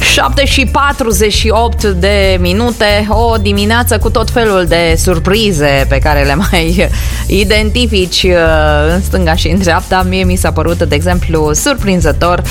7:48 de minute, o dimineață cu tot felul de surprize pe care le mai identifici în stânga și în dreapta. Mie mi s-a părut, de exemplu, surprinzător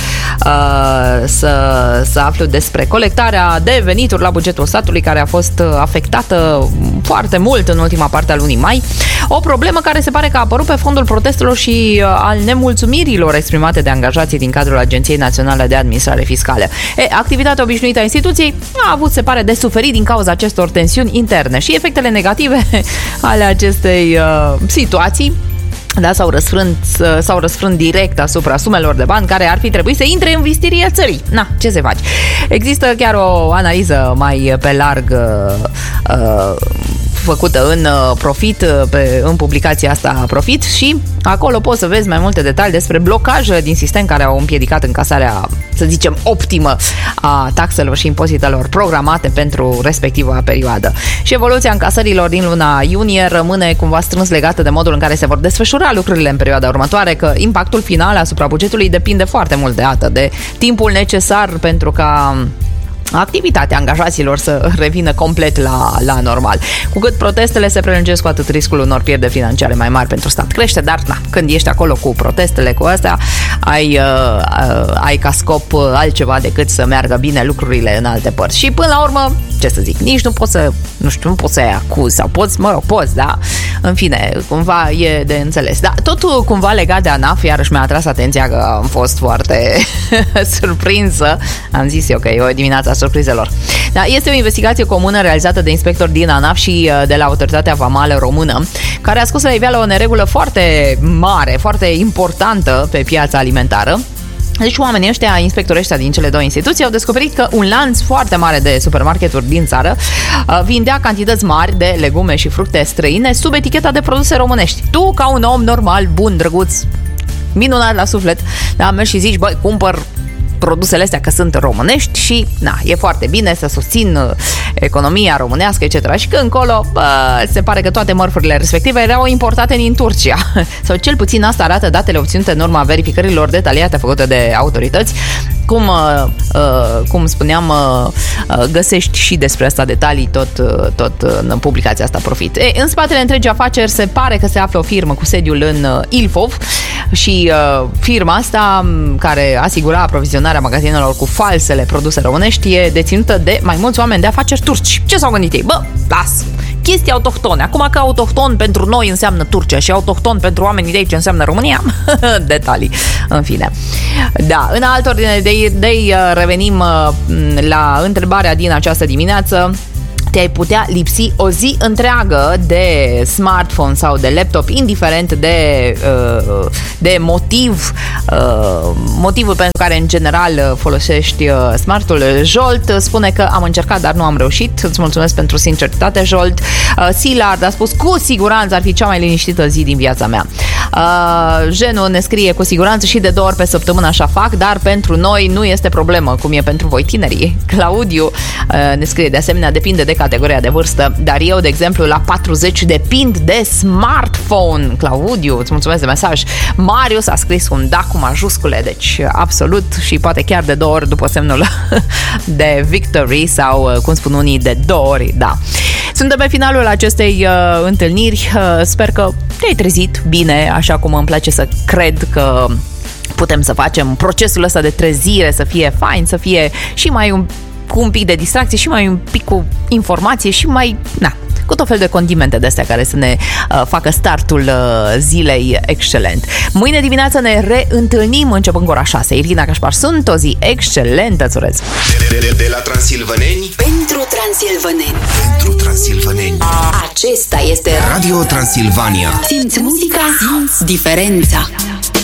să aflu despre colectarea de venituri la bugetul statului, care a fost afectată foarte mult în ultima parte a lunii mai. O problemă care se pare că a apărut pe fondul protestelor și al nemulțumirilor exprimate de angajații din cadrul Agenției Naționale de Administrare Fiscală. Activitatea obișnuită a instituției a avut, se pare, de suferit din cauza acestor tensiuni interne și efectele negative ale acestei situații. Da, s-au răsfrânt direct asupra sumelor de bani care ar fi trebuit să intre în vistiria țării. Na, ce se face? Există chiar o analiză mai pe larg făcută în Profit, în publicația asta Profit, și acolo poți să vezi mai multe detalii despre blocaje din sistem care au împiedicat încasarea, să zicem, optimă a taxelor și impozitelor programate pentru respectiva perioadă. Și evoluția încasărilor din luna iunie rămâne cumva strâns legată de modul în care se vor desfășura lucrurile în perioada următoare, că impactul final asupra bugetului depinde foarte mult de timpul necesar pentru ca activitatea angajaților să revină complet la normal. Cu cât protestele se prelungesc, cu atât riscul unor pierderi financiare mai mari pentru stat crește, dar când ești acolo cu protestele, cu astea, ai ca scop altceva decât să meargă bine lucrurile în alte părți. Și până la urmă, ce să zic, nici nu poți să-i acuzi, sau poți, da? În fine, cumva e de înțeles. Da, totul cumva legat de ANAF, iarăși mi-a atras atenția că am fost foarte surprinsă. Am zis eu că e o dimineață a surprizelor. Da, este o investigație comună realizată de inspectori din ANAF și de la Autoritatea Vamală Română, care a scos la iveală o neregulă foarte mare, foarte importantă pe piața alimentară. Deci oamenii ăștia, inspectorii ăștia din cele două instituții, au descoperit că un lanț foarte mare de supermarketuri din țară vindea cantități mari de legume și fructe străine sub eticheta de produse românești. Tu, ca un om normal, bun, drăguț, minunat la suflet, da, mergi și zici, băi, cumpăr produsele astea că sunt românești și e foarte bine să susțin economia românească, etc. Și că încolo se pare că toate mărfurile respective erau importate din Turcia. Sau cel puțin asta arată datele obținute în urma verificărilor detaliate făcute de autorități. Cum spuneam, găsești și despre asta detalii tot în publicația asta Profit. În spatele întregii afaceri se pare că se află o firmă cu sediul în Ilfov și firma asta, care asigura aprovizionarea magazinelor cu falsele produse românești, e deținută de mai mulți oameni de afaceri turci. Ce s-au gândit ei? Bă, las! Chestii autohtone. Acum că autohton pentru noi înseamnă Turcia și autohton pentru oamenii de aici înseamnă România, detalii. În fine. Da, în altă ordine de idei, revenim la întrebarea din această dimineață. Te-ai putea lipsi o zi întreagă de smartphone sau de laptop, indiferent de motivul pentru care în general folosești smartul. Jolt spune că am încercat, dar nu am reușit. Îți mulțumesc pentru sinceritate, Jolt. Silard a spus, cu siguranță ar fi cea mai liniștită zi din viața mea. Genu ne scrie, cu siguranță și de 2 ori pe săptămână așa fac, dar pentru noi nu este problemă, cum e pentru voi tinerii. Claudiu ne scrie, de asemenea, depinde de categoria de vârstă, dar eu, de exemplu, la 40 depind de smartphone. Claudiu, îți mulțumesc de mesaj. Marius a scris un da cu majuscule, deci absolut, și poate chiar de 2 ori după semnul de victory sau, cum spun unii, de 2 ori, da. Suntem pe finalul acestei întâlniri. Sper că te-ai trezit bine, așa cum îmi place să cred că putem să facem procesul ăsta de trezire să fie fain, să fie și mai cu un pic de distracție și mai un pic cu informație și mai, cu tot fel de condimente de astea care să ne facă startul zilei excelent. Mâine dimineață ne reîntâlnim începând cu ora 6. Irina Cașpar sunt, o zi excelentă, îți urez. De la transilvaneni pentru transilvaneni. Pentru transilvaneni. Acesta este Radio Transilvania. Simți muzica, simți diferența.